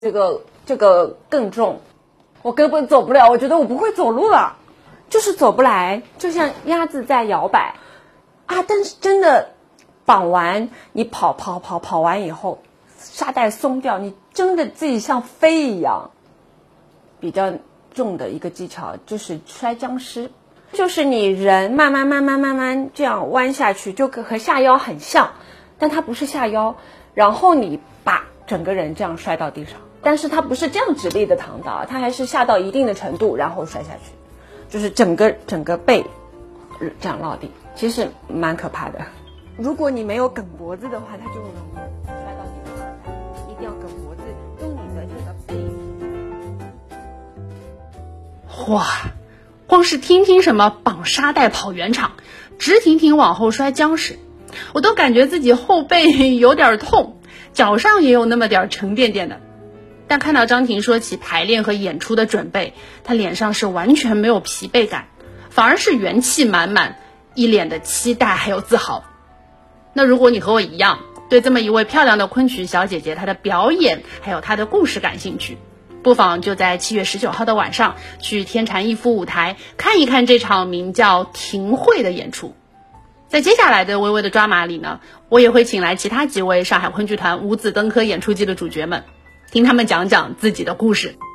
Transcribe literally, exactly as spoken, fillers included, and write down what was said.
这个这个更重，我根本走不了，我觉得我不会走路了，就是走不来，就像鸭子在摇摆啊！但是真的绑完，你跑跑跑跑完以后，沙袋松掉，你真的自己像飞一样。比较重的一个技巧就是摔僵尸，就是你人慢慢慢慢慢慢这样弯下去，就和下腰很像，但它不是下腰，然后你把整个人这样摔到地上，但是它不是这样直立的躺倒，它还是下到一定的程度然后摔下去，就是整个整个背这样落地，其实蛮可怕的。如果你没有梗脖子的话，它就容易摔到地上，一定要梗脖子，用你的这个背。 哇，光是听听什么绑沙袋跑圆场，直挺挺往后摔僵尸，我都感觉自己后背有点痛，脚上也有那么点沉甸甸的。但看到张婷说起排练和演出的准备，她脸上是完全没有疲惫感，反而是元气满满，一脸的期待还有自豪。那如果你和我一样，对这么一位漂亮的昆曲小姐姐，她的表演还有她的故事感兴趣，不妨就在七月十九号的晚上去天蟾逸夫舞台看一看这场名叫《庭会》的演出。在接下来的微微的抓马里呢，我也会请来其他几位上海昆剧团五子登科演出季的主角们，听他们讲讲自己的故事。